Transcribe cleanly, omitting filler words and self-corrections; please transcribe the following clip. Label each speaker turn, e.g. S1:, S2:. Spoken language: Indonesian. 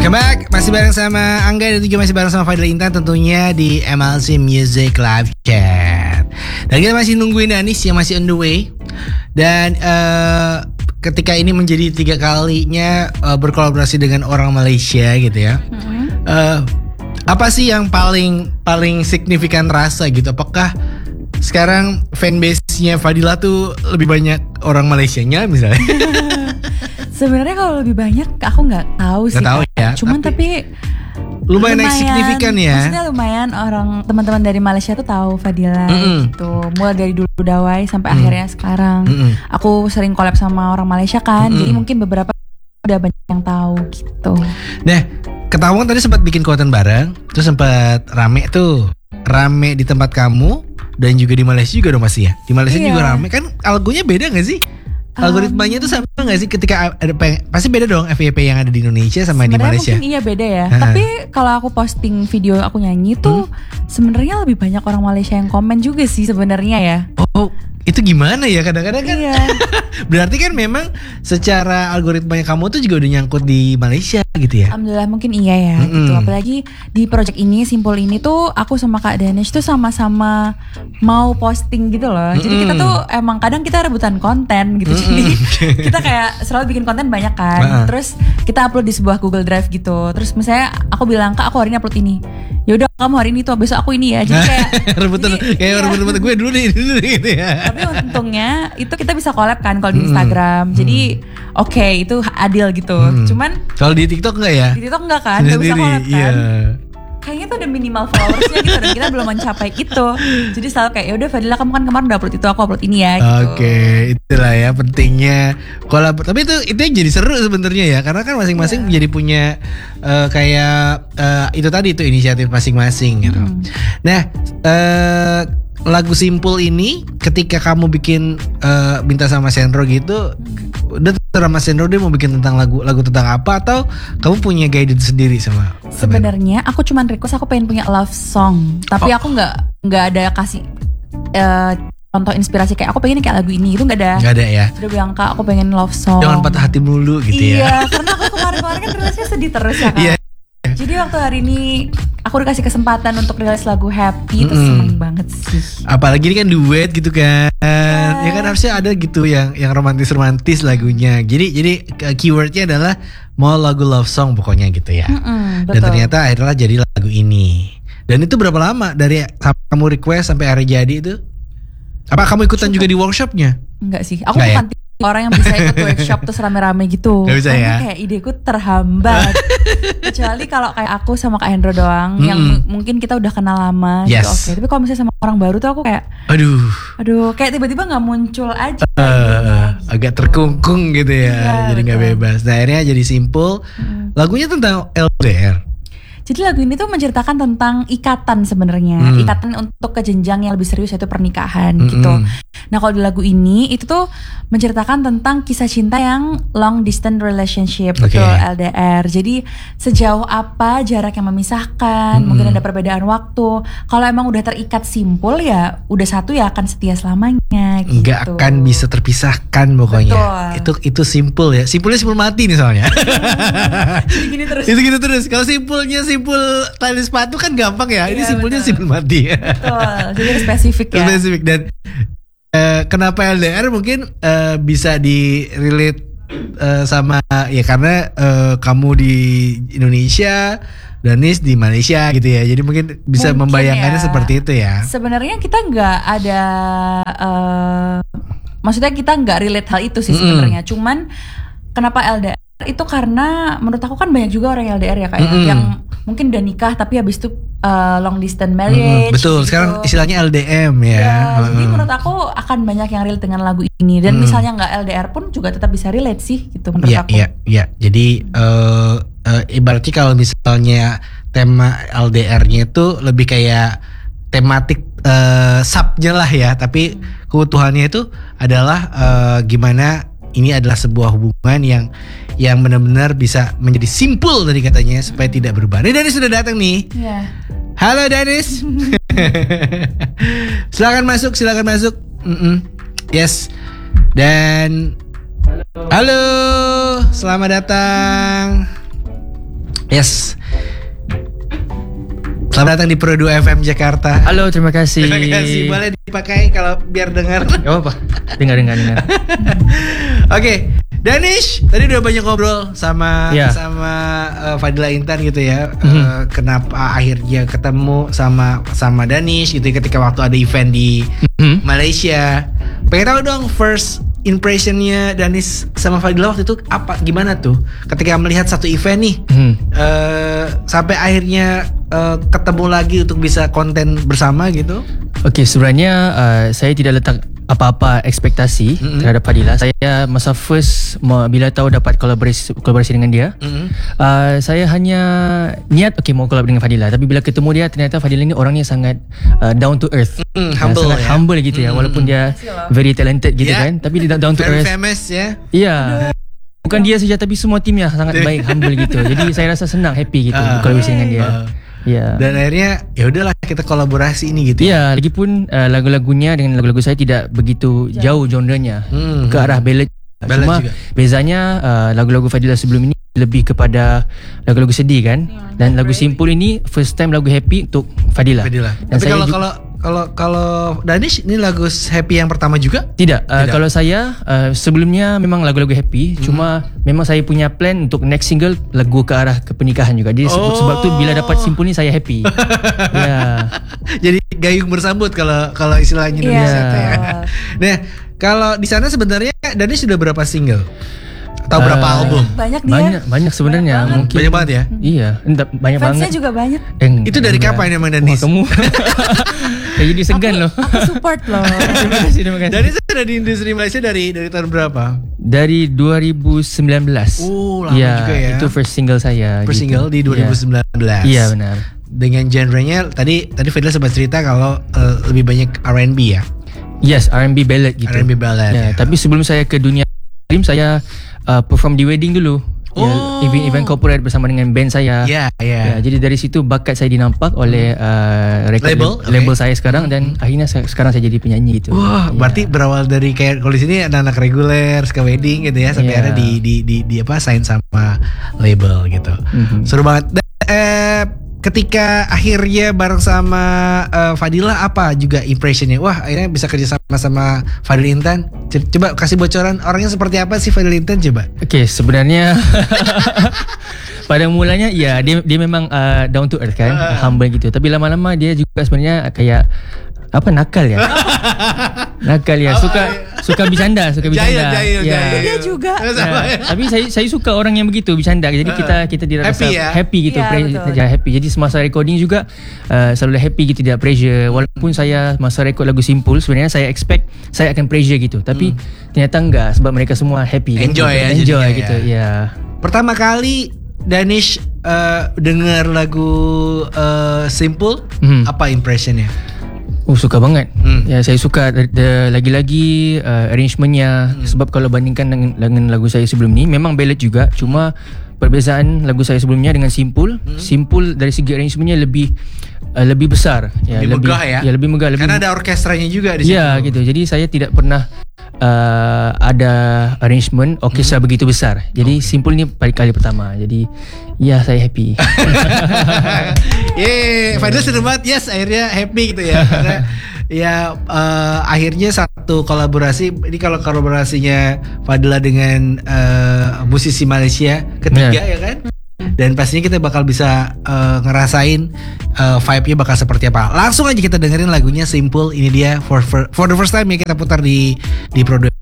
S1: Welcome back, masih bareng sama Angga dan juga masih bareng sama Fadil Intan tentunya di MLC Music Live Chat. Dan kita masih nungguin Danis yang masih on the way. Dan ketika ini menjadi 3 kalinya berkolaborasi dengan orang Malaysia gitu ya. Apa sih yang paling signifikan rasa gitu? Apakah sekarang fanbase-nya Fadila tuh lebih banyak orang Malaysianya misalnya?
S2: Sebenarnya kalau lebih banyak aku nggak tahu sih.
S1: Nggak tahu ya.
S2: Cuman tapi
S1: lumayan signifikan ya.
S2: Maksudnya lumayan orang teman-teman dari Malaysia tuh tahu Fadila gitu. Mulai dari dulu Dawai sampai akhirnya sekarang. Aku sering collab sama orang Malaysia kan. Jadi mungkin beberapa udah banyak yang tahu gitu.
S1: Nah, ketahuan tadi sempat bikin konten bareng, terus sempat rame di tempat kamu dan juga di Malaysia juga dong masih ya. Di Malaysia juga rame kan, algonya beda nggak sih? Algoritmanya tuh sama nggak sih ketika ada pasti beda dong FYP yang ada di Indonesia sama di Malaysia.
S2: Mungkin iya beda ya. Tapi kalau aku posting video aku nyanyi tuh sebenarnya lebih banyak orang Malaysia yang komen juga sih sebenarnya ya.
S1: Oh, itu gimana ya kadang-kadang kan?
S2: Iya.
S1: Berarti kan memang secara algoritmanya kamu tuh juga udah nyangkut di Malaysia gitu ya?
S2: Alhamdulillah mungkin iya ya gitu. Apalagi di project ini, Simpul ini tuh aku sama Kak Danish tuh sama-sama mau posting gitu loh. Jadi kita tuh emang kadang kita rebutan konten gitu. Jadi kita kayak selalu bikin konten banyak kan. Terus kita upload di sebuah Google Drive gitu. Terus misalnya aku bilang, Kak aku hari ini upload ini. Ya udah kamu hari ini tuh, besok aku ini ya. Jadi kayak
S1: rebutan rebut gue dulu nih gitu ya.
S2: Tapi untungnya itu kita bisa collab kan kalau di Instagram. Jadi oke, itu adil gitu. Cuman
S1: kalau di TikTok enggak ya?
S2: Di TikTok enggak kan? Enggak bisa collab kan?
S1: Iya.
S2: Kayaknya tuh udah minimal followersnya gitu dan kita belum mencapai itu. Jadi selalu kayak ya udah Fadila kamu kan kemarin udah upload itu, aku upload ini ya gitu.
S1: Oke, itulah ya pentingnya kolab. Tapi itu yang jadi seru sebenarnya ya, karena kan masing-masing jadi punya kayak itu tadi itu inisiatif masing-masing gitu. Nah, lagu Simpul ini ketika kamu bikin minta sama Sendro gitu, udah sama Sendro dia mau bikin tentang lagu tentang apa atau kamu punya guidance sendiri sama?
S2: Sebenarnya aku cuman request aku pengen punya love song, tapi aku nggak ada kasih contoh inspirasi kayak aku pengen kayak lagu ini itu nggak ada.
S1: Nggak ada ya.
S2: Udah bilang Kak aku pengen love song.
S1: Jangan patah hati mulu gitu ya.
S2: Iya, karena aku kemarin kan rilisnya sedih terus ya Kak.
S1: Yeah.
S2: Jadi waktu hari ini aku dikasih kesempatan untuk rilis lagu Happy itu seneng banget sih.
S1: Apalagi ini kan duet gitu kan. Ya kan harusnya ada gitu yang romantis lagunya. Jadi keywordnya adalah mau lagu love song pokoknya gitu ya. Dan ternyata akhirnya jadi lagu ini. Dan itu berapa lama dari kamu request sampai akhirnya jadi itu? Apa kamu ikutan juga di workshopnya?
S2: Enggak sih, aku bukan orang yang bisa ikut workshop terus rame-rame gitu.
S1: Gak bisa ya?
S2: Kayak ideku terhambat. Kecuali kalau kayak aku sama Kak Hendro doang yang mungkin kita udah kenal lama gitu oke. Tapi kalau misalnya sama orang baru tuh aku kayak aduh kayak tiba-tiba gak muncul aja gitu.
S1: Agak terkungkung gitu ya. Jadi gak bebas. Nah akhirnya jadi Simpul. Lagunya tentang LDR.
S2: Jadi lagu ini tuh menceritakan tentang ikatan sebenarnya, ikatan untuk ke jenjang yang lebih serius yaitu pernikahan gitu. Nah kalau di lagu ini itu tuh menceritakan tentang kisah cinta yang long distance relationship gitu LDR. Jadi sejauh apa jarak yang memisahkan, mungkin ada perbedaan waktu. Kalau emang udah terikat Simpul ya udah satu ya akan setia selamanya. Gitu.
S1: Nggak akan bisa terpisahkan pokoknya. Itu Simpul ya. Simpulnya simpul mati nih soalnya.
S2: Gini terus.
S1: Itu gitu terus. Kalau simpul tali sepatu kan gampang ya. Ini simpulnya simpul mati.
S2: Betul. Jadi spesifik ya.
S1: Spesifik dan kenapa LDR mungkin bisa di-relate sama ya karena kamu di Indonesia, Danis di Malaysia gitu ya. Jadi mungkin bisa membayangkannya seperti itu ya.
S2: Sebenarnya kita nggak ada maksudnya kita nggak relate hal itu sih sebenarnya. Cuman kenapa LDR itu karena menurut aku kan banyak juga orang LDR ya kayak yang mungkin udah nikah tapi habis itu long distance marriage.
S1: Betul,
S2: gitu.
S1: Sekarang istilahnya LDM ya.
S2: Jadi menurut aku akan banyak yang relate dengan lagu ini dan misalnya nggak LDR pun juga tetap bisa relate sih gitu menurut aku.
S1: Iya. Jadi ibaratnya kalau misalnya tema LDR-nya itu lebih kayak tematik subnya lah ya, tapi keutuhannya itu adalah gimana ini adalah sebuah hubungan yang benar-benar bisa menjadi simpul tadi katanya supaya tidak berubah. Ini Danis sudah datang nih.
S2: Iya.
S1: Halo Danis. Silakan masuk. Yes. Dan halo, selamat datang. Yes. Selamat datang di Pro 2 FM Jakarta.
S3: Halo, terima kasih.
S1: Terima kasih. Boleh dipakai kalau biar dengar.
S3: Gak apa-apa. Dengar.
S1: Oke, Danish, tadi udah banyak ngobrol sama Fadila Intan gitu ya. Kenapa akhirnya ketemu sama Danish gitu ya, ketika waktu ada event di Malaysia. Pengen tahu dong first impressionnya Danish sama Fadila waktu itu apa, gimana tuh ketika melihat satu event nih sampai akhirnya ketemu lagi untuk bisa konten bersama gitu.
S3: Oke, sebenarnya saya tidak letak apa-apa ekspektasi terhadap Fadila. Saya masa first bila tahu dapat kolaborasi dengan dia, saya hanya niat mau collab dengan Fadila. Tapi bila ketemu dia, ternyata Fadila ini orangnya sangat down to earth, sangat humble gitu ya. Walaupun dia very talented gitu kan, tapi dia down to
S1: very
S3: earth.
S1: famous ya.
S3: Iya. Bukan dia saja, tapi semua timnya sangat baik, humble gitu. Jadi saya rasa senang, happy gitu kolaborasi dengan dia. Ya.
S1: Dan akhirnya ya udahlah kita kolaborasi ini gitu.
S3: Ya, lagipun lagu-lagunya dengan lagu-lagu saya tidak begitu jauh genrenya, ke arah ballad. Cuma juga bezanya lagu-lagu Fadila sebelum ini lebih kepada lagu-lagu sedih kan, dan lagu Simpul ini first time lagu happy untuk Fadila. Dan
S1: tapi kalau Danish ini lagu happy yang pertama juga?
S3: Tidak. Kalau saya sebelumnya memang lagu-lagu happy, cuma memang saya punya plan untuk next single lagu ke arah ke pernikahan juga. Jadi sebab tu bila dapat Simpul ni saya happy. Ya.
S1: Jadi gayung bersambut kalau istilahnya Indonesia ya. Nah, kalau di sana sebenarnya Danish sudah berapa single? Atau berapa album?
S2: Banyak
S3: sebenarnya.
S1: Mungkin banyak banget ya?
S3: Iya, banyak banget.
S2: Fansnya juga banyak.
S1: Itu dari kapan emang Danish?
S3: Kamu saya jadi segan loh.
S2: Aku support loh.
S3: Terima kasih.
S1: Danish ada di industri Malaysia dari tahun berapa?
S3: Dari 2019.
S1: Lama juga ya.
S3: Itu first single saya.
S1: First single di 2019.
S3: Iya, benar.
S1: Dengan genrenya tadi Fadila sempat cerita kalau lebih banyak R&B ya.
S3: Yes, R&B ballad gitu.
S1: R&B ballad.
S3: Ya. Tapi sebelum saya ke dunia film, saya perform di wedding dulu. Event corporate bersama dengan band saya. Ya, jadi dari situ bakat saya dinampak oleh label saya sekarang, dan akhirnya sekarang saya jadi penyanyi gitu.
S1: Wah, berarti berawal dari kayak kalau di sini anak-anak reguler, ke wedding gitu ya, sampai akhirnya di sign sama label gitu. Seru banget. Ketika akhirnya bareng sama Fadila, apa juga impressionnya? Wah, akhirnya bisa kerja sama Fadila Intan. Coba kasih bocoran orangnya seperti apa sih Fadila Intan, coba.
S3: Oke, sebenarnya pada mulanya ya dia memang down to earth kan, humble gitu. Tapi lama-lama dia juga sebenarnya kayak nakal ya. Suka bercanda.
S1: Jahil.
S2: Dia juga.
S3: Tapi saya suka orang yang begitu bercanda. Jadi kita dirasa happy gitu, happy. Jadi semasa recording juga selalu happy gitu, tidak pressure. Walaupun saya masa record lagu Simpul, sebenarnya saya expect saya akan pressure gitu. Tapi ternyata enggak, sebab mereka semua happy.
S1: Enjoy
S3: gitu. Ya.
S1: Pertama kali Danish dengar lagu Simpul, apa impressionnya?
S3: Suka banget. Ya, saya suka lagi-lagi arrangementnya. Sebab kalau bandingkan dengan lagu saya sebelum ni, memang ballad juga, cuma perbezaan lagu saya sebelumnya dengan Simpul dari segi arrangementnya lebih besar ya,
S1: lebih megah ya.
S3: Ya, lebih megah,
S1: karena ada orkestranya juga di situ.
S3: Ya, gitu. Jadi saya tidak pernah ada arrangement orkestra begitu besar. Jadi Simpul ni kali pertama. Jadi ya, saya happy.
S1: Fadila seneng banget. Yes, akhirnya happy gitu ya. Karena ya akhirnya satu kolaborasi. Ini kalau kolaborasinya Fadila dengan musisi Malaysia ketiga ya kan. Dan pastinya kita bakal bisa ngerasain vibe-nya bakal seperti apa. Langsung aja kita dengerin lagunya Simpul. Ini dia for the first time ya kita putar di Pro 2